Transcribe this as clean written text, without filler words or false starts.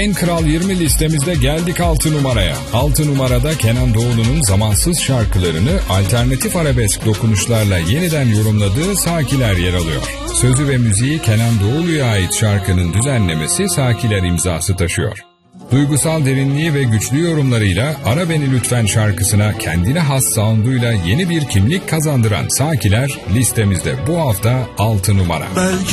En Kral 20 listemizde geldik 6 numaraya. 6 numarada Kenan Doğulu'nun zamansız şarkılarını alternatif arabesk dokunuşlarla yeniden yorumladığı Sakiler yer alıyor. Sözü ve müziği Kenan Doğulu'ya ait şarkının düzenlemesi Sakiler imzası taşıyor. Duygusal derinliği ve güçlü yorumlarıyla Ara Beni Lütfen şarkısına kendine has sound'uyla yeni bir kimlik kazandıran Sakiler listemizde bu hafta 6 numara. Belki